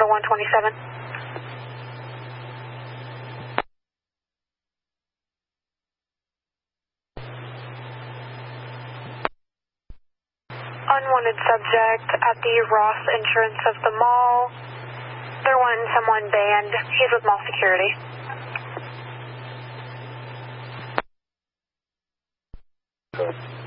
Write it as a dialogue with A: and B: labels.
A: to 127. Unwanted subject at the Ross entrance of the mall. They're wanting someone banned. He's with mall security.
B: Good.